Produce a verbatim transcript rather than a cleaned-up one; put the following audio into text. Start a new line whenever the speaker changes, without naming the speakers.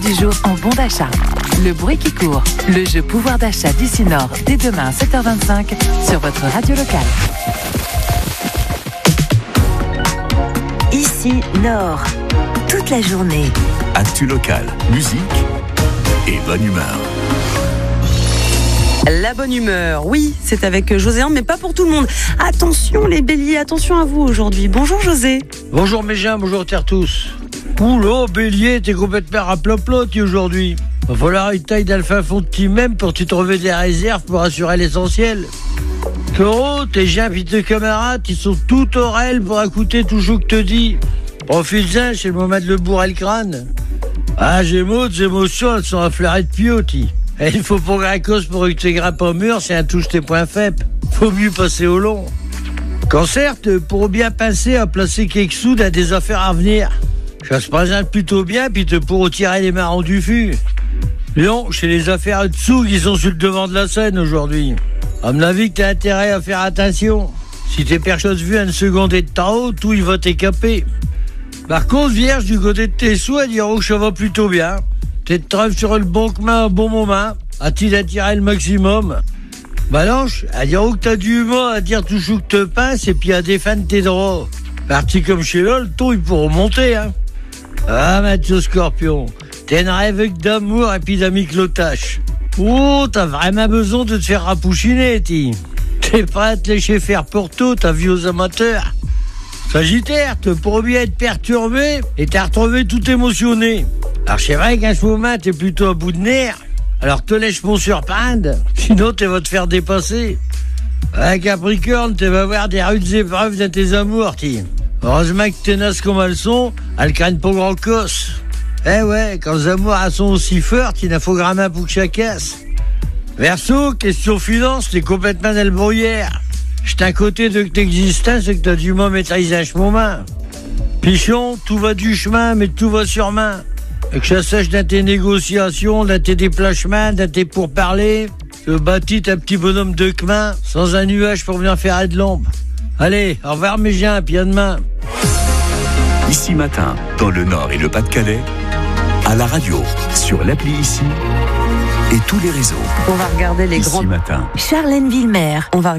du jour en bon d'achat. Le bruit qui court, le jeu pouvoir d'achat d'ici Nord dès demain à sept heures vingt-cinq sur votre radio locale.
Ici Nord, toute la journée.
Actu locale, musique et bonne humeur.
La bonne humeur, oui, c'est avec Joséan, mais pas pour tout le monde. Attention les béliers, attention à vous aujourd'hui. Bonjour José.
Bonjour mes gens, bonjour terre tous. Oula, bélier, t'es complètement à plat-plat aujourd'hui. Va falloir une taille d'alpha fond de team même pour te trouver des réserves pour assurer l'essentiel. Taureau, tes gens pis tes camarades, ils sont tout oreilles pour écouter tout ce que te dis. Profite-en, c'est le moment de le bourrer le crâne. Ah, Gémeaux, tes émotions, elles sont affleurées de piotis. Et il faut pour grand cause pour que tu grimpes au mur, c'est un touche tes points faibles. Faut mieux passer au long. Cancer, pour bien passer à placer quelques sous dans des affaires à venir. Ça se présente plutôt bien, puis te pour tirer les marrons du fût. Lion, chez les affaires de sous qui sont sur le devant de la scène aujourd'hui. À mon avis que t'as intérêt à faire attention. Si t'es personne vu une seconde et de tarot, tout il va t'écaper. Par contre, Vierge, du côté de tes sous, à dire que ça va plutôt bien. T'es de trêve sur le bon chemin au bon moment, a-t-il attiré le maximum. Balance, à dire que t'as du humour à dire tout ce que te passe et puis à défendre tes droits. Parti comme chez là, le ton il pourra monter, hein. Ah, Mathieu Scorpion, t'es un rêve d'amour et puis d'amis clotache. Oh, t'as vraiment besoin de te faire rapouchiner, ti. T'es prêt à te laisser faire pour tout, t'as vu aux amateurs. Sagittaire, te pour bien être perturbé et t'as retrouvé tout émotionné. Alors c'est vrai qu'en ce moment t'es plutôt à bout de nerfs, alors te laisse pas surprendre, sinon tu vas te faire dépasser. Un Capricorne, tu vas avoir des rudes épreuves dans tes amours, ti. Heureusement que t'es naze comme elles sont, elles craignent pas grand cosse. Eh ouais, quand les amours sont aussi fortes, il en faut grammer pour que ça casse. Verseau, question finance, t'es complètement dans le brouillard. C'est un côté de t'existence que t'as du mal maîtriser à ce moment. Pichon, tout va du chemin, mais tout va sur main. Et que ça sache dans tes négociations, dans tes déplacements, dans tes pourparlers, te bâtis ta petit bonhomme de chemin, sans un nuage pour venir faire de l'ombre. Allez, au revoir mes gens, puis à demain.
Ici matin, dans le Nord et le Pas-de-Calais, à la radio, sur l'appli Ici et tous les réseaux.
On va regarder les
Ici
grands...
matin.
Charlène Villemer.
On va